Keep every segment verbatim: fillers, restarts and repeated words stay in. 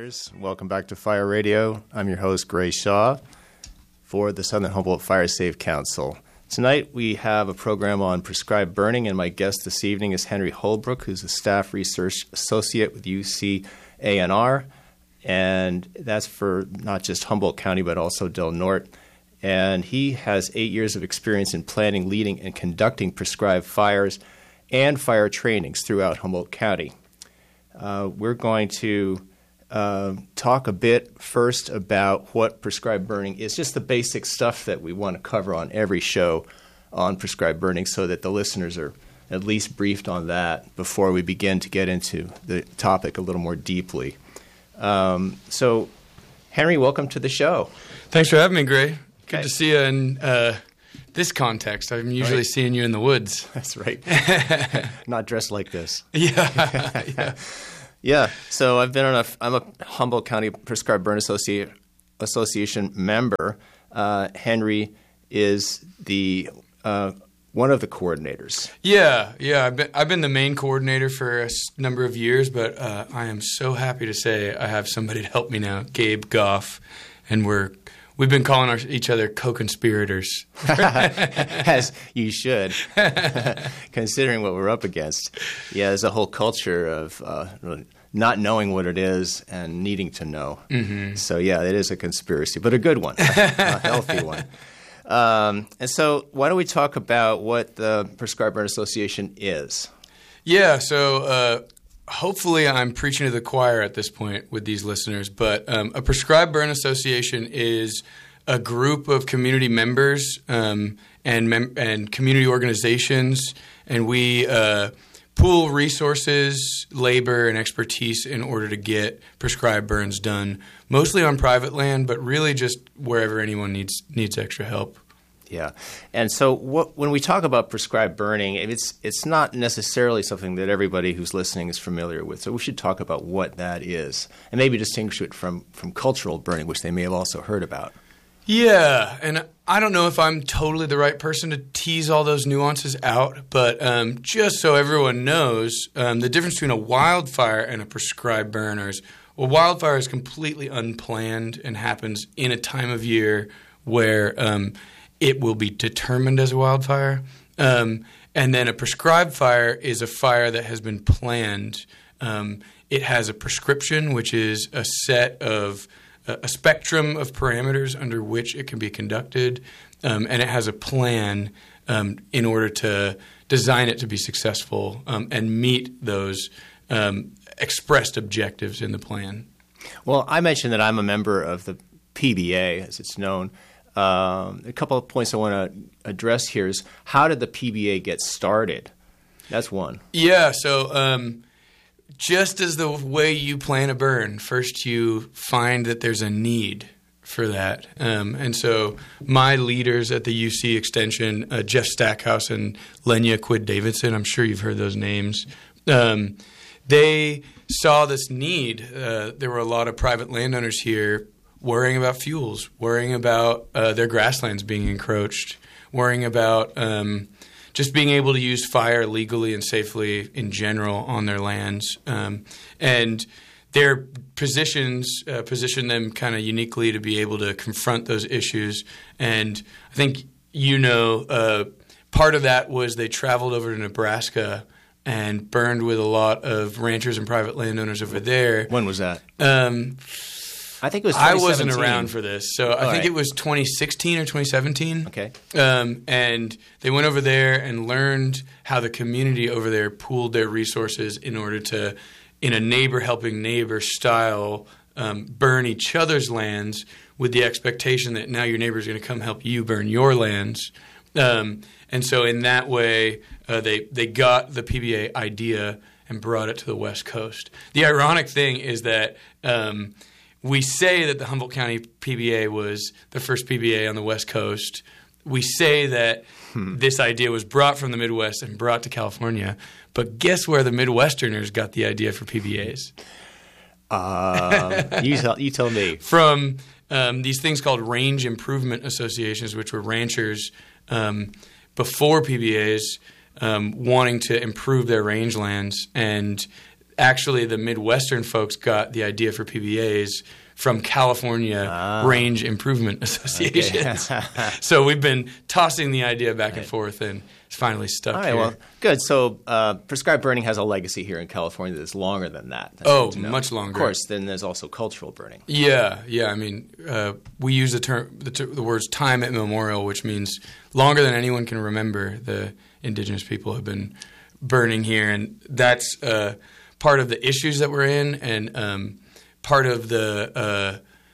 listeners. Welcome back to Fire Radio. I'm your host, Gray Shaw, for the Southern Humboldt Fire Safe Council. Tonight we have a program on prescribed burning, and my guest this evening is Henry Holbrook, who's a staff research associate with U C A N R, and that's for not just Humboldt County but also Del Norte. And he has eight years of experience in planning, leading, and conducting prescribed fires and fire trainings throughout Humboldt County. Uh, we're going to uh, talk a bit first about what prescribed burning is, just the basic stuff that we want to cover on every show on prescribed burning so that the listeners are at least briefed on that before we begin to get into the topic a little more deeply. Um, so, Henry, welcome to the show. Thanks for having me, Gray. Good Okay. to see you in uh, this context. I'm usually Right. seeing you in the woods. That's right. Not dressed like this. Yeah. yeah. Yeah, so I've been on a, I'm a Humboldt County Prescribed Burn Associ- Association member. Uh, Henry is the uh, one of the coordinators. Yeah, yeah. I've been, I've been the main coordinator for a s- number of years, but uh, I am so happy to say I have somebody to help me now, Gabe Goff, and we're we've been calling our, each other co-conspirators. As you should, considering what we're up against. Yeah, there's a whole culture of uh, not knowing what it is and needing to know. Mm-hmm. So, yeah, it is a conspiracy, but a good one, a healthy one. Um, and so why don't we talk about what the Prescribed Burn Association is? Yeah, so uh, hopefully I'm preaching to the choir at this point with these listeners, but um, a Prescribed Burn Association is a group of community members um, and mem- and community organizations, and we uh, pool resources, labor, and expertise in order to get prescribed burns done, mostly on private land, but really just wherever anyone needs needs extra help. Yeah. And so what, when we talk about prescribed burning, it's it's not necessarily something that everybody who's listening is familiar with. So we should talk about what that is and maybe distinguish it from, from cultural burning, which they may have also heard about. Yeah, and I don't know if I'm totally the right person to tease all those nuances out, but um, just so everyone knows, um, the difference between a wildfire and a prescribed burn is, well, wildfire is completely unplanned and happens in a time of year where um, it will be determined as a wildfire. Um, and then a prescribed fire is a fire that has been planned. Um, it has a prescription, which is a set of a spectrum of parameters under which it can be conducted, um, and it has a plan um, in order to design it to be successful um, and meet those um, expressed objectives in the plan. Well, I mentioned that I'm a member of the P B A, as it's known. Um, a couple of points I want to address here is how did the P B A get started? That's one. Yeah, so um, just as the way you plan a burn, first you find that there's a need for that. Um, and so my leaders at the U C Extension, uh, Jeff Stackhouse and Lenya Quid Davidson, I'm sure you've heard those names, um, they saw this need. Uh, there were a lot of private landowners here worrying about fuels, worrying about uh, their grasslands being encroached, worrying about um, just being able to use fire legally and safely in general on their lands. Um, and their positions uh, position them kind of uniquely to be able to confront those issues. And I think, you know, uh, part of that was they traveled over to Nebraska and burned with a lot of ranchers and private landowners over there. When was that? Um, I think it was I twenty seventeen. wasn't around for this, so I All think right. it was twenty sixteen or twenty seventeen. Okay. Um, and they went over there and learned how the community over there pooled their resources in order to, in a neighbor helping neighbor style, um, burn each other's lands with the expectation that now your neighbor is going to come help you burn your lands. Um, and so in that way, uh, they, they got the P B A idea and brought it to the West Coast. The ironic thing is that um, we say that the Humboldt County P B A was the first P B A on the West Coast. We say that hmm. this idea was brought from the Midwest and brought to California. But guess where the Midwesterners got the idea for P B As? Uh, you, tell, you tell me. From um, these things called range improvement associations, which were ranchers um, before P B As um, wanting to improve their rangelands. And actually the Midwestern folks got the idea for P B As from California ah. Range Improvement Associations. Okay. So we've been tossing the idea back right. and forth, and it's finally stuck All right, here. Well, good. So uh, prescribed burning has a legacy here in California that's longer than that. That's oh, much longer. Of course, then there's also cultural burning. Yeah, yeah. I mean, uh, we use the term, the, ter- the words time immemorial, which means longer than anyone can remember. The indigenous people have been burning here, and that's uh, part of the issues that we're in, and um, part of the uh,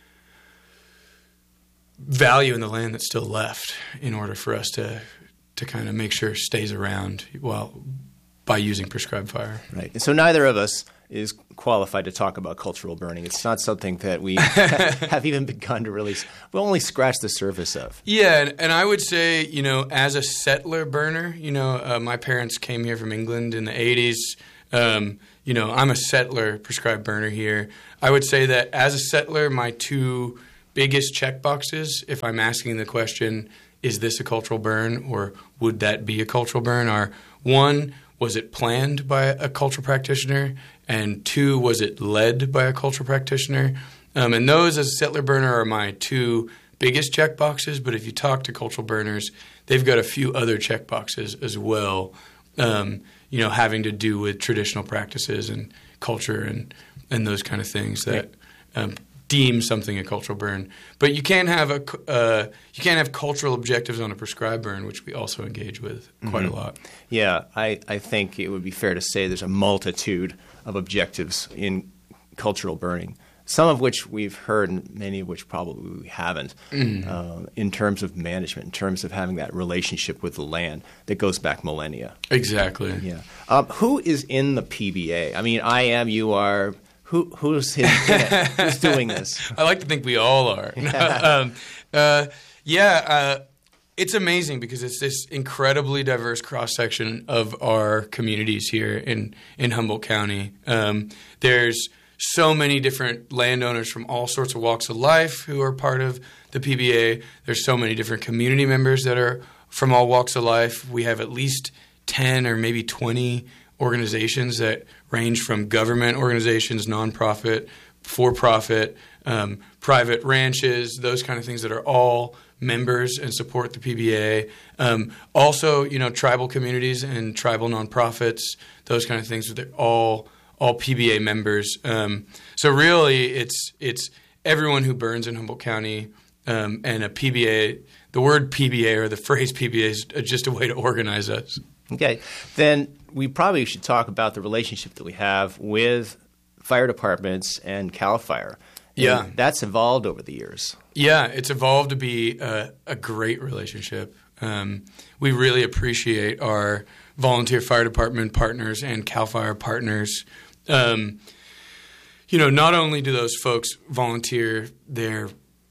value in the land that's still left in order for us to to kind of make sure it stays around while by using prescribed fire. Right. And so neither of us is qualified to talk about cultural burning. It's not something that we have even begun to really – we'll only scratch the surface of. Yeah, and, and I would say, you know, as a settler burner, you know, uh, my parents came here from England in the eighties. Um, you know, I'm a settler prescribed burner here. I would say that as a settler, my two biggest check boxes, if I'm asking the question, is this a cultural burn or would that be a cultural burn, are one, was it planned by a cultural practitioner, and two, was it led by a cultural practitioner? Um, and those, as a settler burner, are my two biggest check boxes. But if you talk to cultural burners, they've got a few other check boxes as well, um, you know, having to do with traditional practices and culture and, and those kind of things that um, deem something a cultural burn. But you can't have a uh, you can't have cultural objectives on a prescribed burn, which we also engage with quite mm-hmm. a lot. Yeah, I, I think it would be fair to say there's a multitude of objectives in cultural burning, some of which we've heard and many of which probably we haven't, mm. uh, in terms of management, in terms of having that relationship with the land that goes back millennia. Exactly. Yeah. Um, who is in the P B A? I mean, I am, you are. Who, who's, his, who's doing this? I like to think we all are. um, uh, yeah, uh, it's amazing because it's this incredibly diverse cross-section of our communities here in, in Humboldt County. Um, there's so many different landowners from all sorts of walks of life who are part of the P B A. There's so many different community members that are from all walks of life. We have at least ten or maybe twenty organizations that range from government organizations, nonprofit, for-profit, um, private ranches, those kind of things that are all members and support the P B A. Um, also, you know, tribal communities and tribal nonprofits, those kind of things. They're all all P B A members. Um, so really, it's it's everyone who burns in Humboldt County, um, and a P B A. The word P B A or the phrase P B A is just a way to organize us. Okay, then we probably should talk about the relationship that we have with fire departments and CAL FIRE. Yeah. And that's evolved over the years. Yeah, it's evolved to be a, a great relationship. Um, we really appreciate our volunteer fire department partners and CAL FIRE partners. Um, you know, not only do those folks volunteer their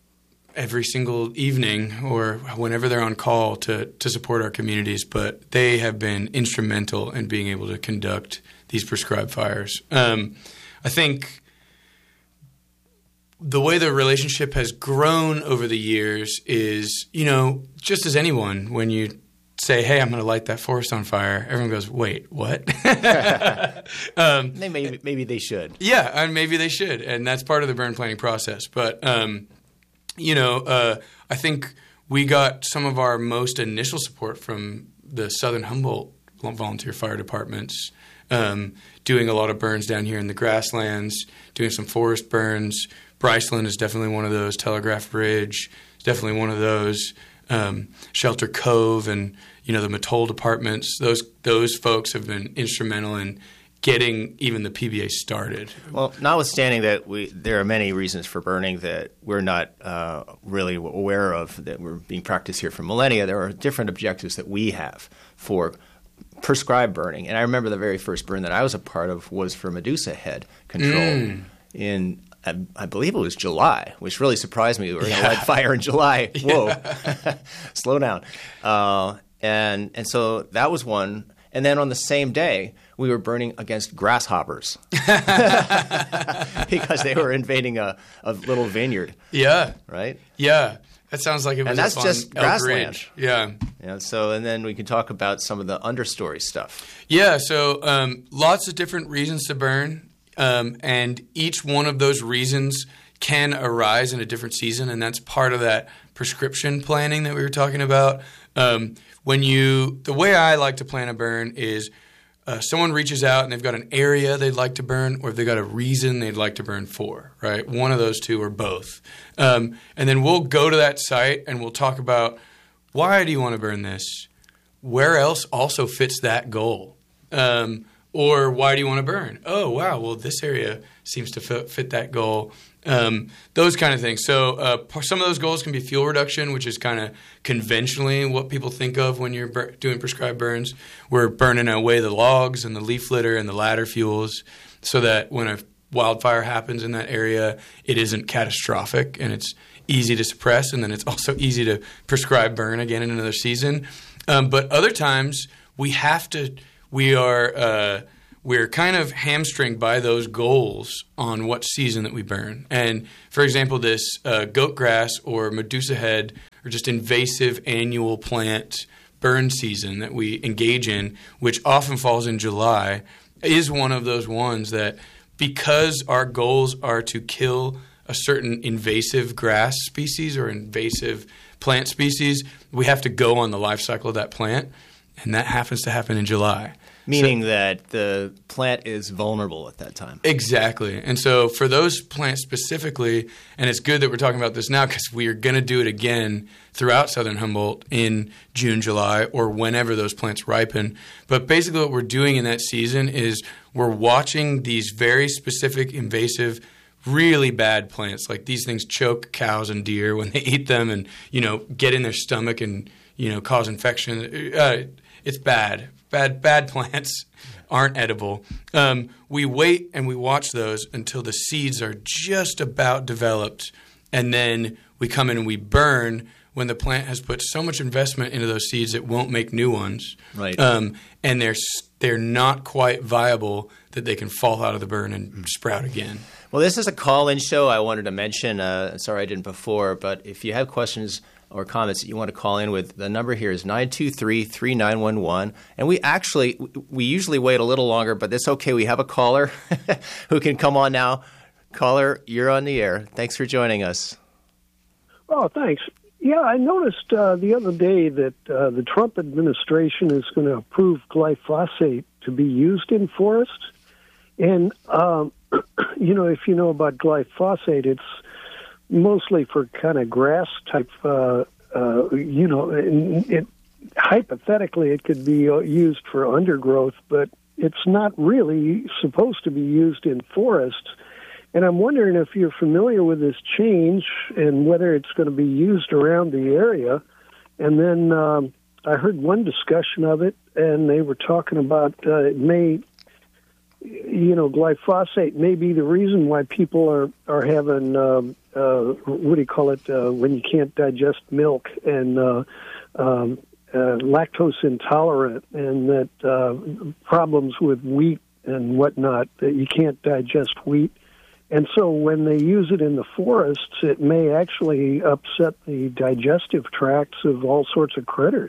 every single evening or whenever they're on call to, to support our communities, but they have been instrumental in being able to conduct these prescribed fires. Um, I think the way the relationship has grown over the years is, you know, just as anyone, when you say, hey, I'm going to light that forest on fire, everyone goes, wait, what? um, they maybe, maybe they should. Yeah, and maybe they should, and that's part of the burn planning process. But um, You know, uh, I think we got some of our most initial support from the Southern Humboldt volunteer fire departments, um, doing a lot of burns down here in the grasslands, doing some forest burns. Bryceland is definitely one of those. Telegraph Ridge is definitely one of those. Um, Shelter Cove and, you know, the Mattole departments. Those those folks have been instrumental in getting even the P B A started. Well, notwithstanding that we, there are many reasons for burning that we're not uh, really aware of that were being practiced here for millennia, there are different objectives that we have for prescribed burning. And I remember the very first burn that I was a part of was for Medusa head control mm. in, I, I believe it was July, which really surprised me. We were going to yeah. light fire in July. Whoa, yeah. slow down. Uh, and and so that was one. And then on the same day, we were burning against grasshoppers because they were invading a, a little vineyard. Yeah. Right? Yeah. That sounds like it was and that's up on just Elk grassland. Ridge. Yeah. Yeah. So, and then we can talk about some of the understory stuff. Yeah. So, um, lots of different reasons to burn, um, and each one of those reasons can arise in a different season, and that's part of that prescription planning that we were talking about. Um, when you, the way I like to plan a burn is uh, someone reaches out and they've got an area they'd like to burn, or they've got a reason they'd like to burn for, right? One of those two or both. Um, and then we'll go to that site and we'll talk about, why do you want to burn this? Where else also fits that goal? Um, or why do you want to burn? Oh, wow, well, this area seems to fit, fit that goal. Um, those kind of things. So uh, some of those goals can be fuel reduction, which is kind of conventionally what people think of when you're bur- doing prescribed burns. We're burning away the logs and the leaf litter and the ladder fuels so that when a wildfire happens in that area, it isn't catastrophic and it's easy to suppress, and then it's also easy to prescribe burn again in another season. Um, but other times we have to – we are uh, – we're kind of hamstringed by those goals on what season that we burn. And, for example, this uh, goat grass or Medusa head or just invasive annual plant burn season that we engage in, which often falls in July, is one of those ones that, because our goals are to kill a certain invasive grass species or invasive plant species, we have to go on the life cycle of that plant, and that happens to happen in July. Meaning so, that the plant is vulnerable at that time. Exactly. And so for those plants specifically, and it's good that we're talking about this now because we are going to do it again throughout Southern Humboldt in June, July, or whenever those plants ripen. But basically what we're doing in that season is we're watching these very specific invasive, really bad plants. Like these things choke cows and deer when they eat them and, you know, get in their stomach and, you know, cause infection. Uh, it's bad. Bad bad plants aren't edible. Um, we wait and we watch those until the seeds are just about developed, and then we come in and we burn when the plant has put so much investment into those seeds it won't make new ones. Right. Um, and they're they're not quite viable that they can fall out of the burn and mm. sprout again. Well, this is a call-in show I wanted to mention. Uh, sorry I didn't before, but if you have questions or comments that you want to call in with, the number here is nine two three, three nine one one. And we actually – we usually wait a little longer, but it's okay. We have a caller who can come on now. Caller, you're on the air. Thanks for joining us. Oh, thanks. Yeah, I noticed uh, the other day that uh, the Trump administration is going to approve glyphosate to be used in forests. And, um, you know, if you know about glyphosate, it's mostly for kind of grass type, uh, uh, you know, it, it, hypothetically it could be used for undergrowth, but it's not really supposed to be used in forests. And I'm wondering if you're familiar with this change and whether it's going to be used around the area. And then um, I heard one discussion of it, and they were talking about uh, it may, you know, glyphosate may be the reason why people are, are having, um, uh, what do you call it, uh, when you can't digest milk and uh, um, uh, lactose intolerant, and that uh, problems with wheat and whatnot, that you can't digest wheat. And so when they use it in the forests, it may actually upset the digestive tracts of all sorts of critters.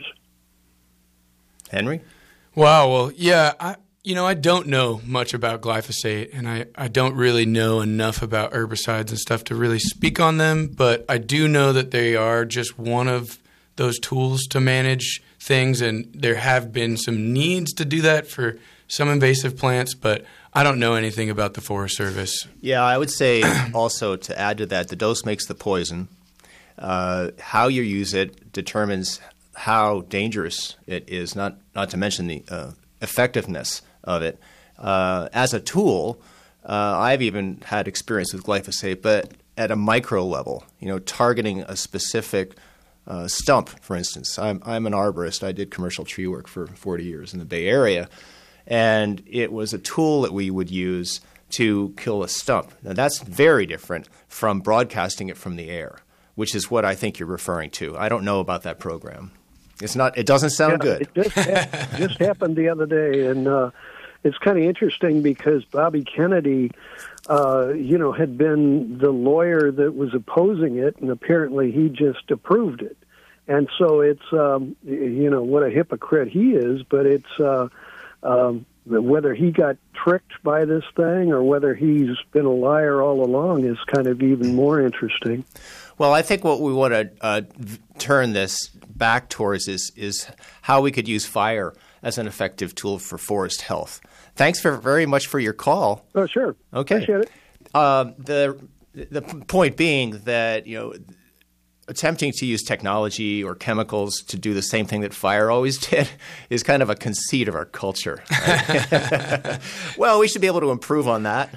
Henry? Wow. Well, yeah, I, you know, I don't know much about glyphosate, and I, I don't really know enough about herbicides and stuff to really speak on them, but I do know that they are just one of those tools to manage things, and there have been some needs to do that for some invasive plants, but I don't know anything about the Forest Service. Yeah, I would say also to add to that, the dose makes the poison. Uh, how you use it determines how dangerous it is, not not to mention the uh, effectiveness of it. Uh, as a tool, uh, I've even had experience with glyphosate, but at a micro level, you know, targeting a specific uh, stump, for instance. I'm, I'm an arborist. I did commercial tree work for forty years in the Bay Area. And it was a tool that we would use to kill a stump. Now, that's very different from broadcasting it from the air, which is what I think you're referring to. I don't know about that program. It's not. It doesn't sound yeah, good. It just, ha- just happened the other day, and uh, it's kind of interesting because Bobby Kennedy, uh, you know, had been the lawyer that was opposing it, and apparently he just approved it. And so it's, um, you know, what a hypocrite he is, but it's uh, um, whether he got tricked by this thing or whether he's been a liar all along is kind of even more interesting. Well, I think what we want to uh, turn this back towards is is how we could use fire as an effective tool for forest health. Thanks for very much for your call. Oh, sure. Okay. Appreciate it. Uh, the the point being that, you know, attempting to use technology or chemicals to do the same thing that fire always did is kind of a conceit of our culture. Right? Well, we should be able to improve on that.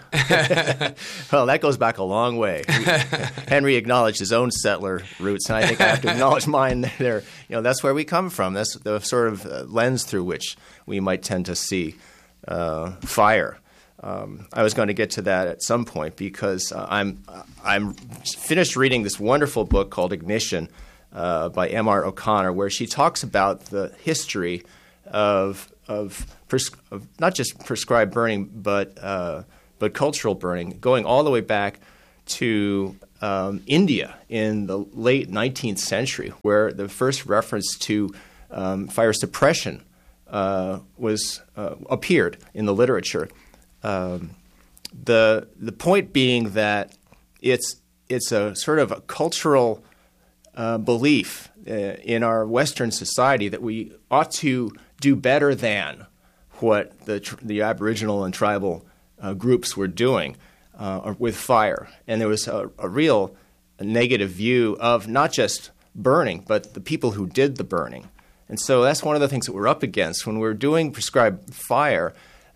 Well, that goes back a long way. Henry acknowledged his own settler roots, and I think I have to acknowledge mine there. You know, that's where we come from. That's the sort of uh, lens through which we might tend to see uh, fire. Um, I was going to get to that at some point because uh, I'm I'm finished reading this wonderful book called Ignition uh, by M R O'Connor, where she talks about the history of of, pres- of not just prescribed burning, but uh, but cultural burning, going all the way back to um, India in the late nineteenth century, where the first reference to um, fire suppression uh, was uh, appeared in the literature. Um, the the point being that it's it's a sort of a cultural uh, belief uh, in our Western society that we ought to do better than what the tr- the Aboriginal and tribal uh, groups were doing uh, with fire, and there was a, a real negative view of not just burning, but the people who did the burning, and so that's one of the things that we're up against when we're doing prescribed fire.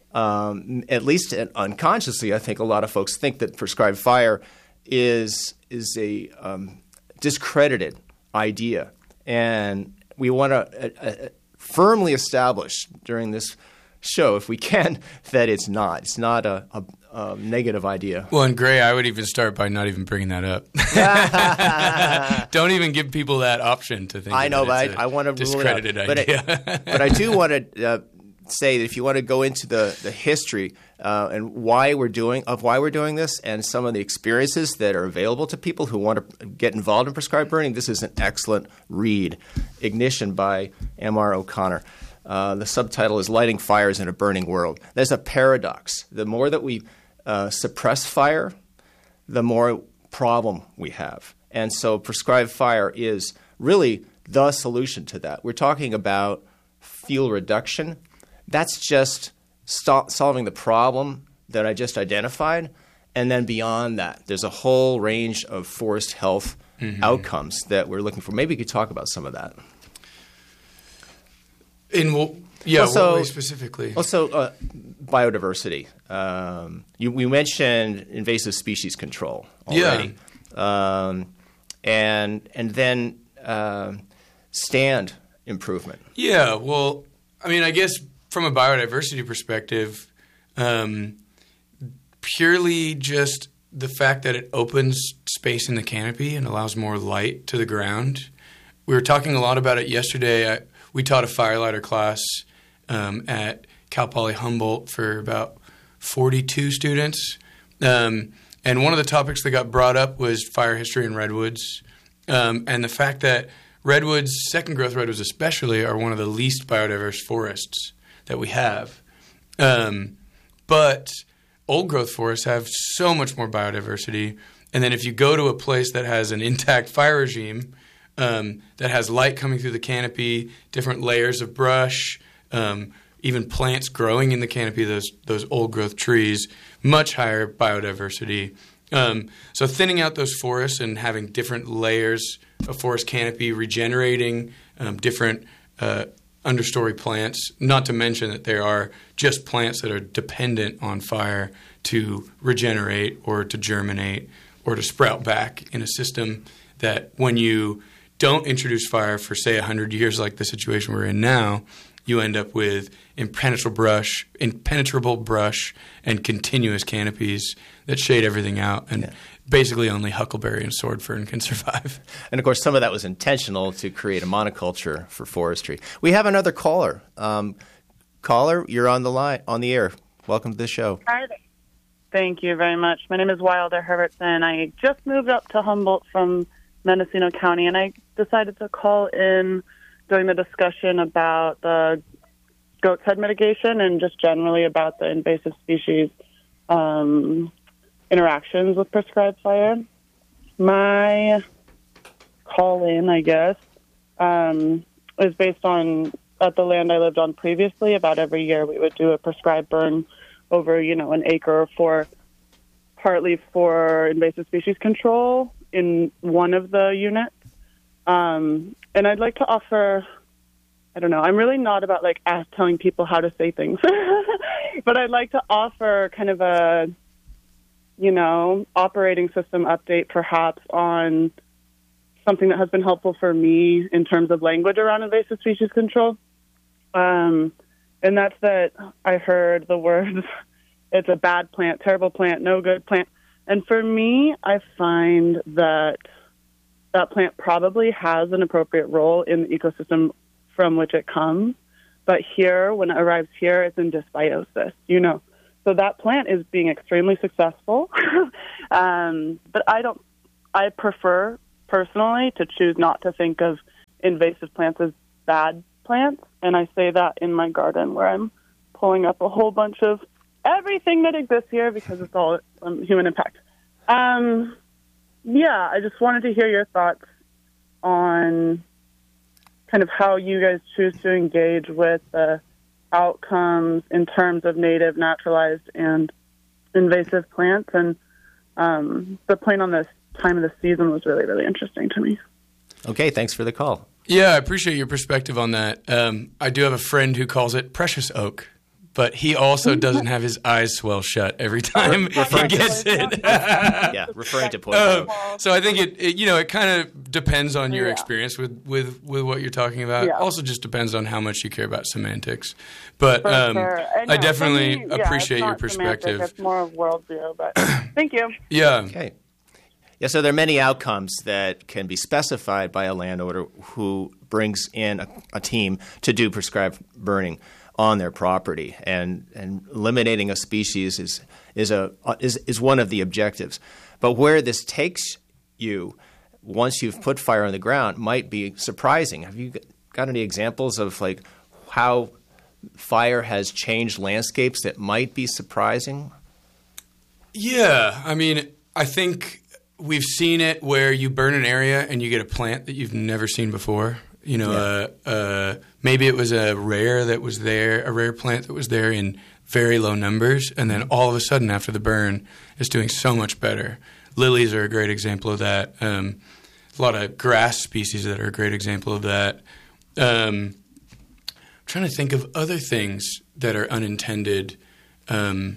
Um, at least unconsciously, I think a lot of folks think that prescribed fire is is a um, discredited idea, and we want to uh, uh, firmly establish during this show, if we can, that it's not. It's not a, a, a negative idea. Well, and Gray, I would even start by not even bringing that up. Don't even give people that option to think. I know, that but I, I want to discredited rule it out. idea. But I, but I do want to. Uh, say that if you want to go into the, the history uh, and why we're doing of why we're doing this and some of the experiences that are available to people who want to get involved in prescribed burning, this is an excellent read. Ignition by M R O'Connor. Uh, the subtitle is Lighting Fires in a Burning World. There's a paradox. The more that we uh, suppress fire, the more problem we have. And so prescribed fire is really the solution to that. We're talking about fuel reduction. That's just st- solving the problem that I just identified. And then beyond that, there's a whole range of forest health mm-hmm. outcomes that we're looking for. Maybe you could talk about some of that. In well, yeah, also, what way specifically? Also, uh, biodiversity. Um, you, we mentioned invasive species control already. Yeah. Um, and, and then uh, stand improvement. Yeah, well, I mean, I guess from a biodiversity perspective, um, purely just the fact that it opens space in the canopy and allows more light to the ground. We were talking a lot about it yesterday. I, we taught a firelighter class um, at Cal Poly Humboldt for about forty-two students. Um, and one of the topics that got brought up was fire history in redwoods um, and the fact that redwoods, second growth redwoods especially, are one of the least biodiverse forests that we have. Um, but old growth forests have so much more biodiversity. And then if you go to a place that has an intact fire regime, um, that has light coming through the canopy, different layers of brush, um, even plants growing in the canopy, those those old growth trees, much higher biodiversity. Um, so thinning out those forests and having different layers of forest canopy, regenerating um, different uh, understory plants, not to mention that there are just plants that are dependent on fire to regenerate or to germinate or to sprout back in a system that when you don't introduce fire for, say, one hundred years like the situation we're in now, you end up with impenetrable brush, impenetrable brush, and continuous canopies that shade everything out. And yeah. basically only huckleberry and sword fern can survive. And, of course, some of that was intentional to create a monoculture for forestry. We have another caller. Um, caller, you're on the line, on the air. Welcome to the show. Hi there. Thank you very much. My name is Wilder Herbertson. I just moved up to Humboldt from Mendocino County, and I decided to call in during the discussion about the goat's head mitigation and just generally about the invasive species um, interactions with prescribed fire. My call in, I guess, um, is based on at the land I lived on previously. About every year we would do a prescribed burn over, you know, an acre for partly for invasive species control in one of the units. Um, and I'd like to offer, I don't know, I'm really not about like ask, telling people how to say things, but I'd like to offer kind of a, you know, operating system update perhaps on something that has been helpful for me in terms of language around invasive species control. Um, and that's that I heard the words, it's a bad plant, terrible plant, no good plant. And for me, I find that that plant probably has an appropriate role in the ecosystem from which it comes. But here, when it arrives here, it's in dysbiosis, you know. So that plant is being extremely successful. um, but I don't, I prefer personally to choose not to think of invasive plants as bad plants. And I say that in my garden where I'm pulling up a whole bunch of everything that exists here because it's all um, human impact. Um, yeah, I just wanted to hear your thoughts on kind of how you guys choose to engage with the outcomes in terms of native, naturalized, and invasive plants. And um, the point on this time of the season was really, really interesting to me. Okay, thanks for the call. Yeah, I appreciate your perspective on that. Um, I do have a friend who calls it precious oak, but he also doesn't have his eyes swell shut every time he gets it. Yeah, referring to poison. Um, so I think it, it, you know, it kind of depends on your yeah. experience with, with, with what you're talking about. Yeah. Also just depends on how much you care about semantics. But um, sure. I, I definitely me, yeah, appreciate your perspective. Semantic, it's more of worldview, but thank you. Yeah. Okay. Yeah, so there are many outcomes that can be specified by a landowner who brings in a, a team to do prescribed burning on their property, and, and eliminating a species is is a is is one of the objectives. But where this takes you once you've put fire on the ground might be surprising. Have you got any examples of like how fire has changed landscapes that might be surprising? Yeah, I mean, I think we've seen it where you burn an area and you get a plant that you've never seen before. You know, yeah. uh, uh, maybe it was a rare that was there, a rare plant that was there in very low numbers, and then all of a sudden after the burn, it's doing so much better. Lilies are a great example of that. Um, a lot of grass species that are a great example of that. Um, I'm trying to think of other things that are unintended. Um,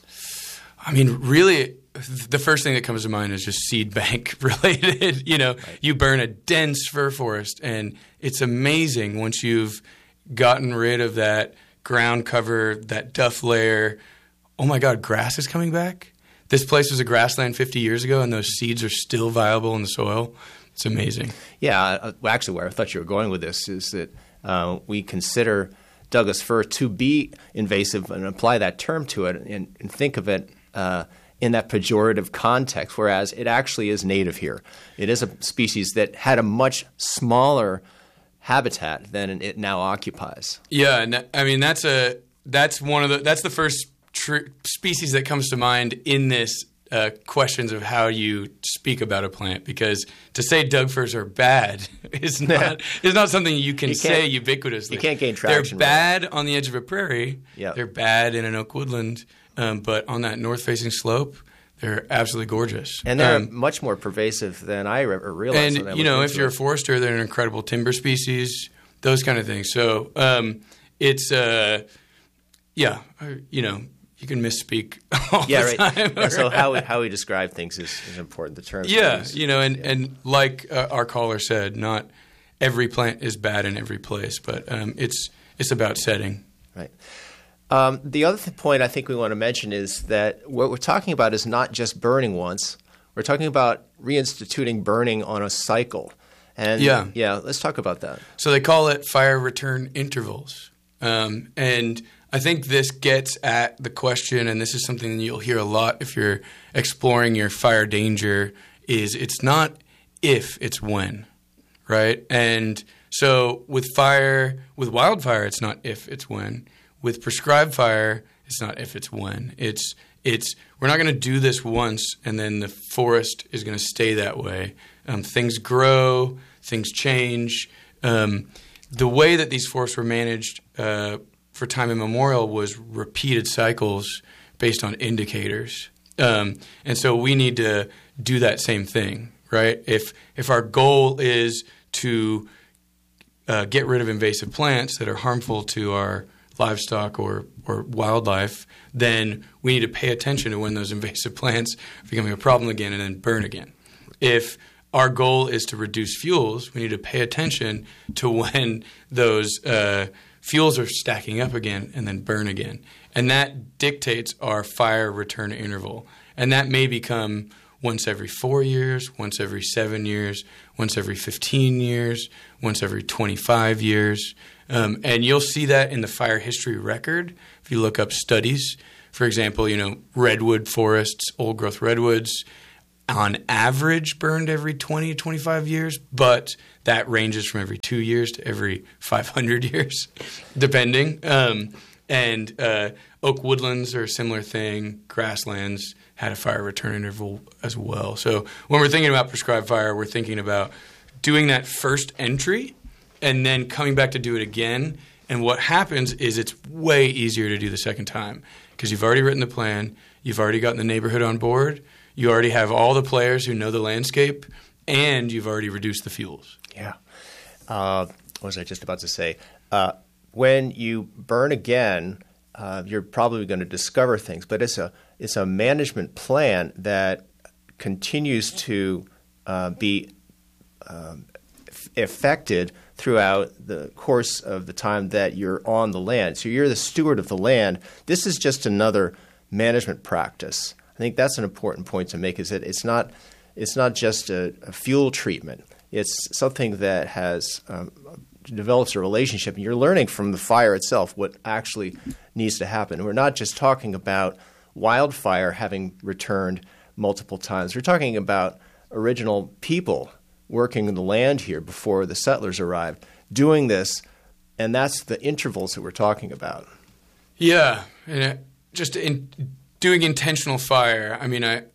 I mean, really, the first thing that comes to mind is just seed bank related. You know, right. You burn a dense fir forest, and it's amazing once you've gotten rid of that ground cover, that duff layer. Oh my God, grass is coming back. This place was a grassland fifty years ago, and those seeds are still viable in the soil. It's amazing. Yeah, uh, well, actually, where I thought you were going with this is that uh, we consider Douglas fir to be invasive and apply that term to it and, and think of it uh, in that pejorative context, whereas it actually is native here. It is a species that had a much smaller habitat than it now occupies. Yeah, and I mean that's a that's one of the that's the first tr- species that comes to mind in this uh, questions of how you speak about a plant, because to say Doug firs are bad is not is not something you can you say ubiquitously. You can't gain traction. They're bad right. on the edge of a prairie. Yep. They're bad in an oak woodland, um, but on that north-facing slope, they're absolutely gorgeous. And they're um, much more pervasive than I ever realized. And, you know, if you're it. a forester, they're an incredible timber species, those kind of things. So um, it's, uh, yeah, you know, you can misspeak all yeah, the right. time. Yeah, so how we, how we describe things is, is important. The terms. Yeah, you know, and, yeah. and like uh, our caller said, not every plant is bad in every place, but um, it's it's about setting. Right. Um, the other th- point I think we want to mention is that what we're talking about is not just burning once. We're talking about reinstituting burning on a cycle. And yeah, yeah, let's talk about that. So they call it fire return intervals. Um, and I think this gets at the question, and this is something you'll hear a lot if you're exploring your fire danger, is it's not if, it's when, right? And so with fire, with wildfire, it's not if, it's when. With prescribed fire, it's not if, it's when. It's it's we're not going to do this once and then the forest is going to stay that way. Um, things grow, things change. Um, the way that these forests were managed uh, for time immemorial was repeated cycles based on indicators. Um, and so we need to do that same thing, right? If if our goal is to uh, get rid of invasive plants that are harmful to our livestock or, or wildlife, then we need to pay attention to when those invasive plants are becoming a problem again and then burn again. If our goal is to reduce fuels, we need to pay attention to when those uh, fuels are stacking up again and then burn again. And that dictates our fire return interval. And that may become once every four years, once every seven years, once every fifteen years, once every twenty-five years. Um, and you'll see that in the fire history record. If you look up studies, for example, you know, redwood forests, old growth redwoods, on average burned every twenty, twenty-five years, but that ranges from every two years to every five hundred years, depending. Um, and uh, oak woodlands are a similar thing. Grasslands had a fire return interval as well. So when we're thinking about prescribed fire, we're thinking about doing that first entry and then coming back to do it again. And what happens is it's way easier to do the second time because you've already written the plan, you've already gotten the neighborhood on board, you already have all the players who know the landscape, and you've already reduced the fuels. Yeah. Uh, what was I just about to say? Uh, when you burn again, uh, you're probably going to discover things, but it's a it's a management plan that continues to uh, be um, f- affected throughout the course of the time that you're on the land. So you're the steward of the land. This is just another management practice. I think that's an important point to make, is that it's not it's not just a, a fuel treatment. It's something that has um, develops a relationship, and you're learning from the fire itself what actually needs to happen. We're not just talking about wildfire having returned multiple times. We're talking about original people working in the land here before the settlers arrived, doing this, and that's the intervals that we're talking about. Yeah, and it, just in doing intentional fire, I mean, I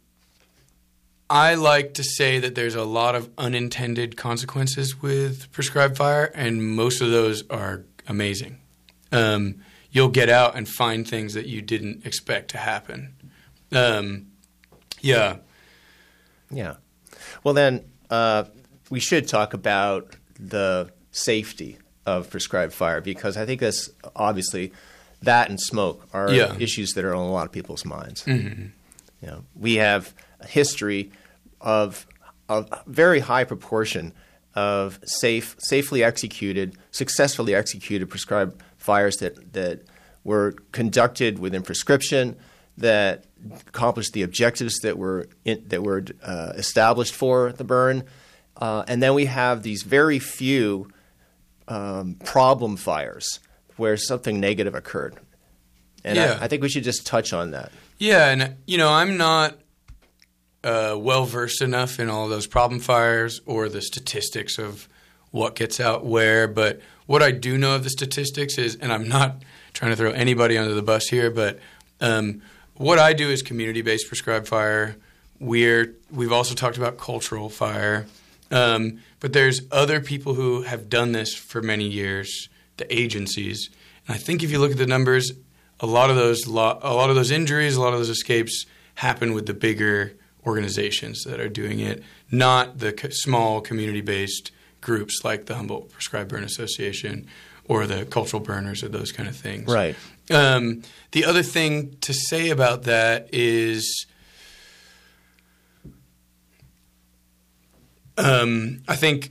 I like to say that there's a lot of unintended consequences with prescribed fire, and most of those are amazing. Um, you'll get out and find things that you didn't expect to happen. Um, yeah. Yeah. Well, then uh, we should talk about the safety of prescribed fire, because I think that's obviously that and smoke are yeah. issues that are on a lot of people's minds. Mm-hmm. You know, we have a history of a very high proportion of safe, safely executed, successfully executed prescribed fires that, that were conducted within prescription, that accomplished the objectives that were in, that were uh, established for the burn, uh, and then we have these very few um, problem fires where something negative occurred. And yeah. I, I think we should just touch on that. Yeah, and you know, I'm not uh, well versed enough in all of those problem fires or the statistics of what gets out where, but what I do know of the statistics is, and I'm not trying to throw anybody under the bus here, but um, what I do is community-based prescribed fire. We're we've also talked about cultural fire, um, but there's other people who have done this for many years, the agencies, and I think if you look at the numbers, a lot of those lo- a lot of those injuries, a lot of those escapes happen with the bigger organizations that are doing it, not the co- small community-based groups like the Humboldt Prescribed Burn Association or the cultural burners or those kind of things. Right. Um, the other thing to say about that is um, I think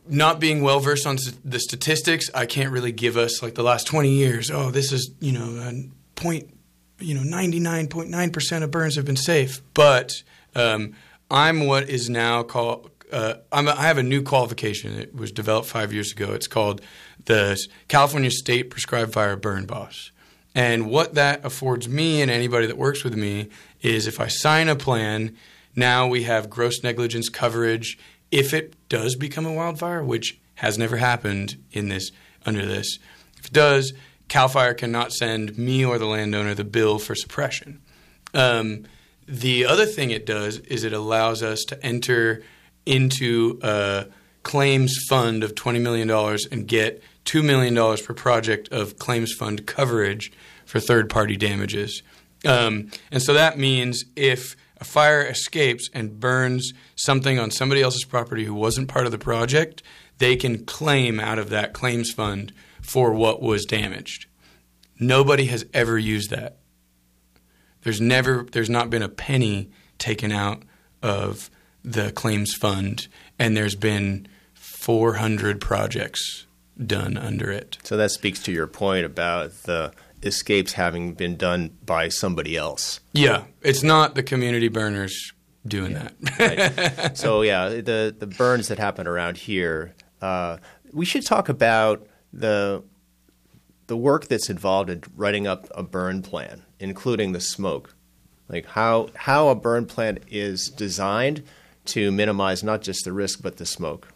not being well versed on the statistics, I can't really give us like the last twenty years. Oh, this is you know a point, you know ninety-nine point nine percent of burns have been safe. But um, I'm what is now called. Uh, I'm a, I have a new qualification. It was developed five years ago. It's called the California State Prescribed Fire Burn Boss. And what that affords me and anybody that works with me is if I sign a plan, now we have gross negligence coverage if it does become a wildfire, which has never happened in this under this. If it does, CAL FIRE cannot send me or the landowner the bill for suppression. Um, the other thing it does is it allows us to enter into a claims fund of twenty million dollars and get two million dollars per project of claims fund coverage for third-party damages. Um, and so that means if a fire escapes and burns something on somebody else's property who wasn't part of the project, they can claim out of that claims fund for what was damaged. Nobody has ever used that. There's never, there's not been a penny taken out of the claims fund, and there's been four hundred projects done under it. So that speaks to your point about the escapes having been done by somebody else. Yeah, it's not the community burners doing yeah. that. Right. So yeah, the the burns that happen around here. Uh, we should talk about the the work that's involved in writing up a burn plan, including the smoke, like how how a burn plan is designed to minimize not just the risk but the smoke.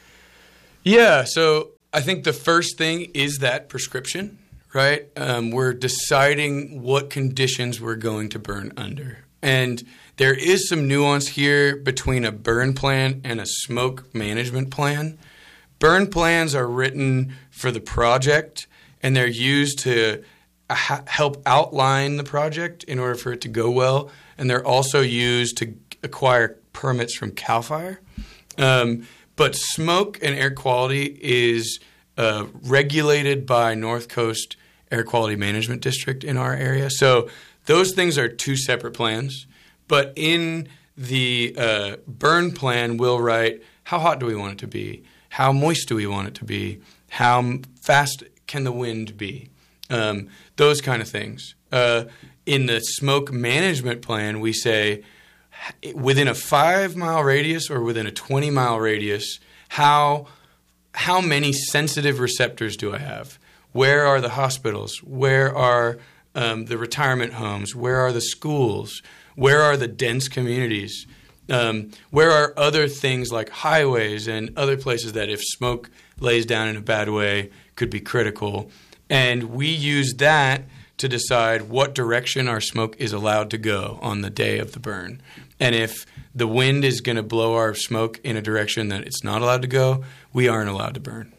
Yeah, so I think the first thing is that prescription, right? Um, we're deciding what conditions we're going to burn under. And there is some nuance here between a burn plan and a smoke management plan. Burn plans are written for the project, and they're used to ha- help outline the project in order for it to go well. And they're also used to acquire permits from CAL FIRE. Um, but smoke and air quality is uh, regulated by North Coast Air Quality Management District in our area. So those things are two separate plans. But in the uh, burn plan, we'll write how hot do we want it to be? How moist do we want it to be? How fast can the wind be? Um, those kind of things. Uh, in the smoke management plan, we say within a five-mile radius or within a twenty-mile radius, how how many sensitive receptors do I have? Where are the hospitals? Where are um, the retirement homes? Where are the schools? Where are the dense communities? Um, where are other things like highways and other places that if smoke lays down in a bad way could be critical? And we use that to decide what direction our smoke is allowed to go on the day of the burn. And if the wind is going to blow our smoke in a direction that it's not allowed to go, we aren't allowed to burn.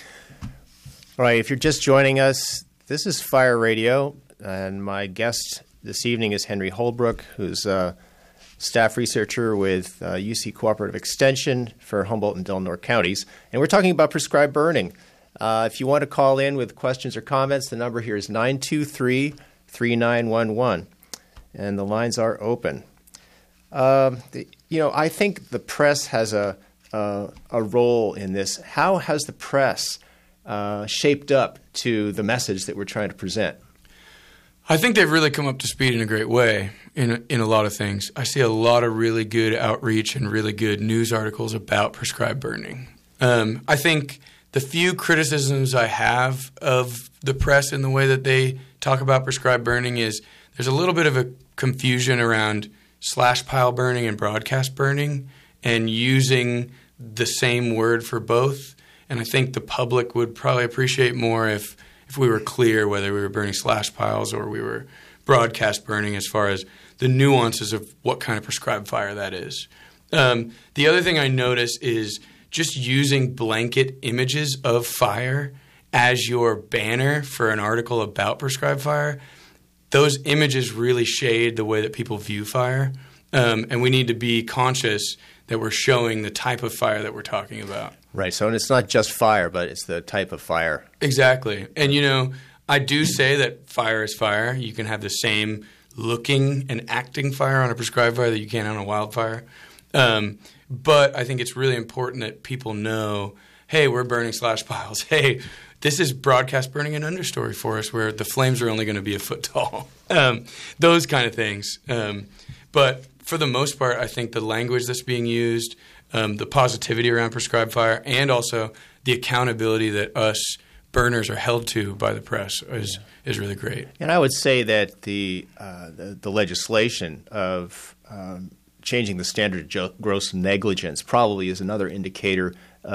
All right, if you're just joining us, this is Fire Radio, and my guest this evening is Henry Holbrook, who's a staff researcher with uh, U C Cooperative Extension for Humboldt and Del Norte counties. And we're talking about prescribed burning. Uh, if you want to call in with questions or comments, the number here is nine two three, three nine one one, and the lines are open. Um, the, you know, I think the press has a, a, a role in this. How has the press uh, shaped up to the message that we're trying to present? I think they've really come up to speed in a great way in in a lot of things. I see a lot of really good outreach and really good news articles about prescribed burning. Um, I think the few criticisms I have of the press in the way that they talk about prescribed burning is there's a little bit of a confusion around slash pile burning and broadcast burning and using the same word for both. And I think the public would probably appreciate more if if we were clear whether we were burning slash piles or we were broadcast burning as far as the nuances of what kind of prescribed fire that is. Um, the other thing I notice is just using blanket images of fire as your banner for an article about prescribed fire. Those images really shade the way that people view fire, um, and we need to be conscious that we're showing the type of fire that we're talking about. Right. So it's not just fire, but it's the type of fire. Exactly. And, you know, I do say that fire is fire. You can have the same looking and acting fire on a prescribed fire that you can on a wildfire. Um, but I think it's really important that people know hey, we're burning slash piles. Hey, this is broadcast burning an understory for us where the flames are only going to be a foot tall. Um, those kind of things. Um, but for the most part, I think the language that's being used, um, the positivity around prescribed fire, and also the accountability that us burners are held to by the press is yeah. is really great. And I would say that the uh, the, the legislation of um, changing the standard of jo- gross negligence probably is another indicator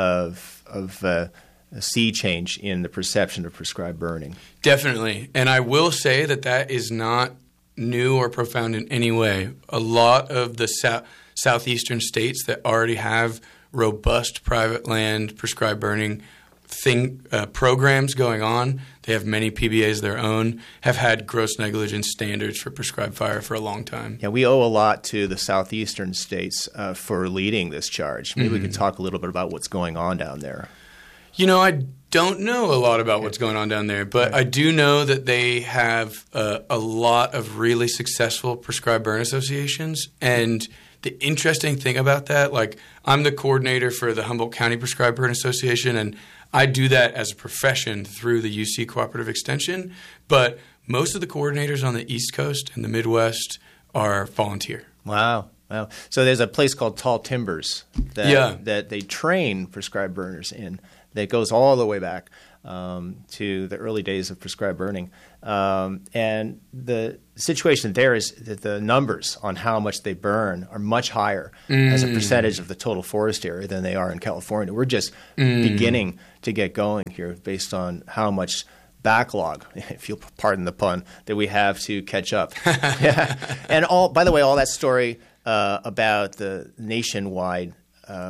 of of uh, a sea change in the perception of prescribed burning. Definitely. And I will say that that is not new or profound in any way. A lot of the so- southeastern states that already have robust private land prescribed burning thing uh, programs going on, they have many P B As of their own, have had gross negligence standards for prescribed fire for a long time. Yeah, we owe a lot to the southeastern states uh, for leading this charge. Maybe mm-hmm. we could talk a little bit about what's going on down there. You know, I don't know a lot about what's going on down there, but I do know that they have uh, a lot of really successful prescribed burn associations. And the interesting thing about that, like I'm the coordinator for the Humboldt County Prescribed Burn Association, and I do that as a profession through the U C Cooperative Extension. But most of the coordinators on the East Coast and the Midwest are volunteer. Wow. Wow. So there's a place called Tall Timbers that, yeah. that they train prescribed burners in. That goes all the way back um, to the early days of prescribed burning. Um, and the situation there is that the numbers on how much they burn are much higher mm. as a percentage of the total forest area than they are in California. We're just mm. beginning to get going here based on how much backlog, if you'll pardon the pun, that we have to catch up. yeah. And all, by the way, all that story uh, about the nationwide uh,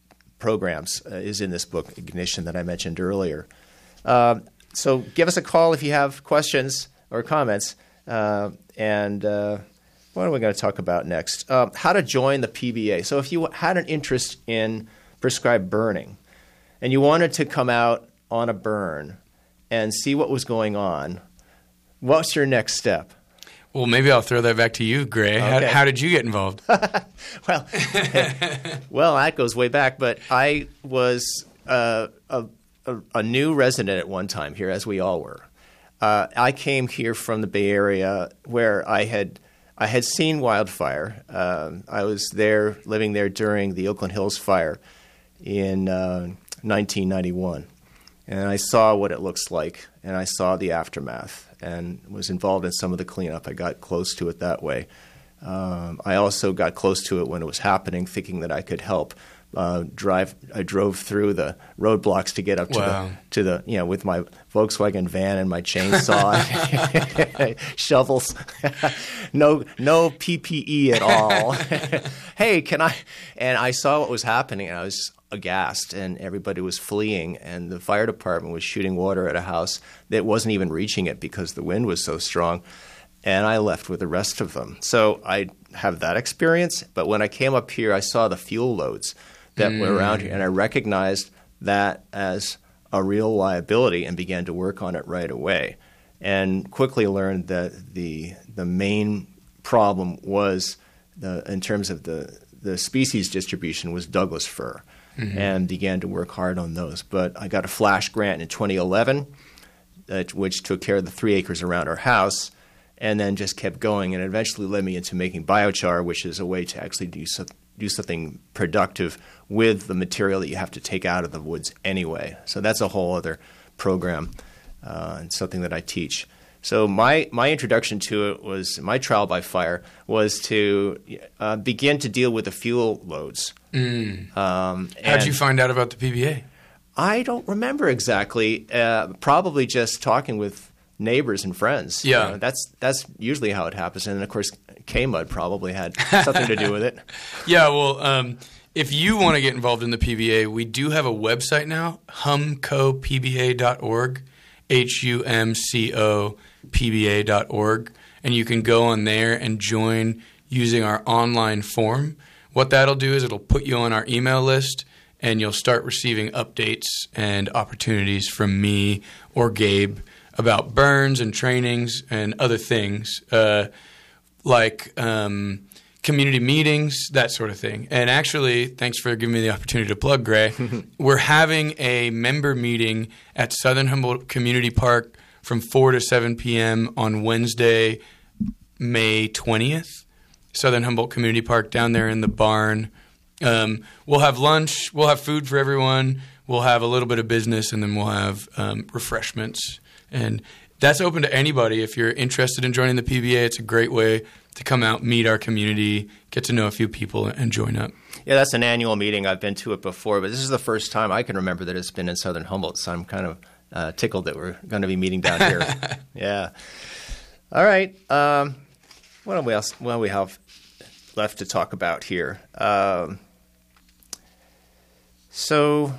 programs uh, is in this book, Ignition, that I mentioned earlier. Uh, so give us a call if you have questions or comments. Uh, and uh, what are we going to talk about next? Uh, how to join the P B A. So if you had an interest in prescribed burning and you wanted to come out on a burn and see what was going on, what's your next step? Well, maybe I'll throw that back to you, Gray. Okay. How, how did you get involved? well, well, that goes way back. But I was uh, a, a, a new resident at one time here, as we all were. Uh, I came here from the Bay Area, where I had I had seen wildfire. Um, I was there, living there during the Oakland Hills fire in uh, nineteen ninety-one, and I saw what it looks like, and I saw the aftermath, and was involved in some of the cleanup. I got close to it that way. Um, I also got close to it when it was happening, thinking that I could help. Uh, drive. I drove through the roadblocks to get up to wow. the to the you know with my Volkswagen van and my chainsaw, shovels, no no P P E at all. Hey, can I? And I saw what was happening, and I was aghast, and everybody was fleeing, and the fire department was shooting water at a house that wasn't even reaching it because the wind was so strong. And I left with the rest of them. So I have that experience. But when I came up here, I saw the fuel loads that mm. were around here, and I recognized that as a real liability and began to work on it right away. And quickly learned that the the main problem was, the, in terms of the, the species distribution, was Douglas fir, mm-hmm. and began to work hard on those. But I got a flash grant in twenty eleven, uh, which took care of the three acres around our house, and then just kept going, and eventually led me into making biochar, which is a way to actually do so, do something productive with the material that you have to take out of the woods anyway. So that's a whole other program, uh, and something that I teach. So my, my introduction to it was, my trial by fire, was to uh, begin to deal with the fuel loads. Mm. Um, How'd you find out about the P B A? I don't remember exactly. Uh, probably just talking with neighbors and friends. Yeah. You know, that's that's usually how it happens. And, of course, K-Mud probably had something to do with it. Yeah, well, um, if you want to get involved in the P B A, we do have a website now, humco p b a dot org, H U M C O P B A dot org, and you can go on there and join using our online form. What that'll do is it'll put you on our email list, and you'll start receiving updates and opportunities from me or Gabe about burns and trainings and other things, uh, like um, community meetings, that sort of thing. And actually, thanks for giving me the opportunity to plug, Gray. We're having a member meeting at Southern Humboldt Community Park from four to seven p.m. on Wednesday, May twentieth. Southern Humboldt Community Park down there in the barn. Um, we'll have lunch. We'll have food for everyone. We'll have a little bit of business, and then we'll have um, refreshments. And that's open to anybody. If you're interested in joining the P B A, it's a great way to come out, meet our community, get to know a few people, and join up. Yeah, that's an annual meeting. I've been to it before, but this is the first time I can remember that it's been in Southern Humboldt, so I'm kind of uh, tickled that we're going to be meeting down here. Yeah. All right. Um, what do we else? What do we have left to talk about here? Um, so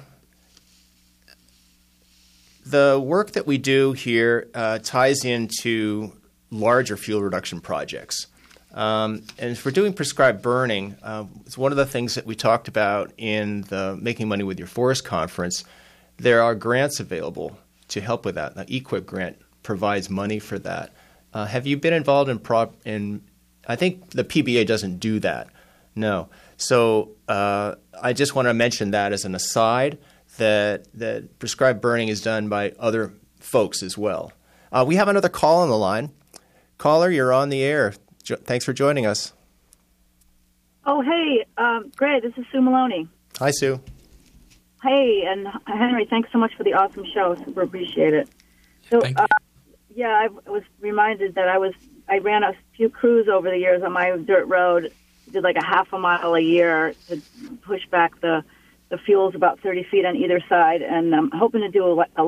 the work that we do here uh, ties into larger fuel reduction projects. Um, and if we're doing prescribed burning, uh, it's one of the things that we talked about in the Making Money with Your Forest conference. There are grants available to help with that. The E Q I P grant provides money for that. Uh, have you been involved in prop? In I think the P B A doesn't do that. No. So uh, I just want to mention that as an aside, that that prescribed burning is done by other folks as well. Uh, we have another call on the line. Caller, you're on the air. Jo- thanks for joining us. Oh, hey, um, Gray, this is Sue Maloney. Hi, Sue. Hey, and Henry, thanks so much for the awesome show. Super appreciate it. So, Thank you. uh, yeah, I was reminded that I was I ran a few crews over the years on my dirt road. Did like a half a mile a year to push back the the fuels about thirty feet on either side, and I'm hoping to do a, a